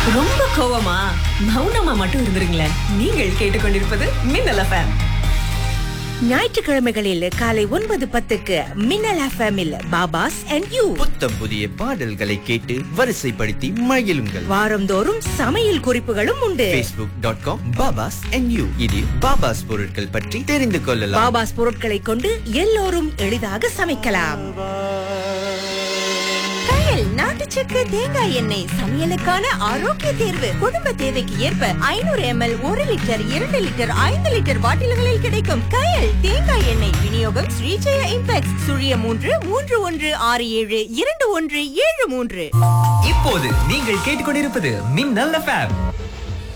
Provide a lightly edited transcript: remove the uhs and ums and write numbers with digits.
ரொம்ப கோவமா? மௌனமா மட்டும் இருந்துருங்களேன். நீங்கள் கேட்டுக்கொண்டிருப்பது மின்னல் எஃப்எம். ஞாயிற்றுக்கிழமைகளில் காலை 9:10க்கு மின்னல் எஃப்எம்மில் பாபாஸ் அண்ட் யூ. புத்தம் புதிய பாடல்களை கேட்டு வரிசைப்படுத்தி மகிழுங்கள். வாரந்தோறும் சமையல் குறிப்புகளும் உண்டு. facebook.com பாபாஸ் அண்ட் யூ. இதில் பாபாஸ் பொருட்கள் பற்றி தெரிந்து கொள்ளலாம். பாபாஸ் பொருட்களை கொண்டு எல்லோரும் எளிதாக சமைக்கலாம். கையில் நாட்டு சக்கரை தேங்காய் எண்ணெய் சமையலுக்கான ஆரோக்கிய தேர்வு. குடும்ப தேவைக்கு ஏற்ப 500 ml, 1 லிட்டர், 2 லிட்டர், 5 லிட்டர் பாட்டில்களில் கிடைக்கும் கையில் தேங்காய் எண்ணெய் விநியோகம் ஸ்ரீஜெய இம்பெக்ஸ் 0331672173. இப்போது நீங்கள் கேட்டுக்கொண்டிருப்பது மின்னல் எஃப்எம்.